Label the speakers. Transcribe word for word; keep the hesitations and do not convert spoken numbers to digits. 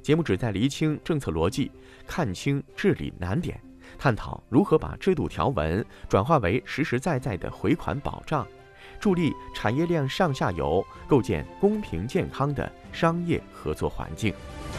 Speaker 1: 节目旨在厘清政策逻辑，看清治理难点，探讨如何把制度条文转化为实实在在的回款保障，助力产业链上下游构建公平健康的商业合作环境。